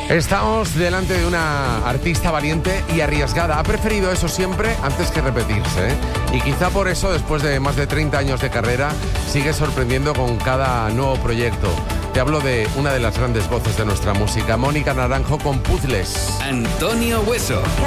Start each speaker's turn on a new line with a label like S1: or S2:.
S1: Estamos delante de una artista valiente y arriesgada. Ha preferido eso siempre antes que repetirse, ¿eh? Y quizá por eso, después de más de 30 años de carrera, sigue sorprendiendo con cada nuevo proyecto. Te hablo de una de las grandes voces de nuestra música, Mónica Naranjo, con Puzzles.
S2: Antonio Hueso.